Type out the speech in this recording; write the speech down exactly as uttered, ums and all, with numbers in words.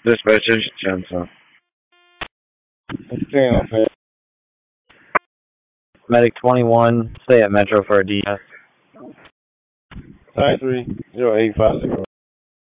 Dispatcher, Jensen. Medic twenty-one, stay at Metro for a D S. Nine three zero eight five six.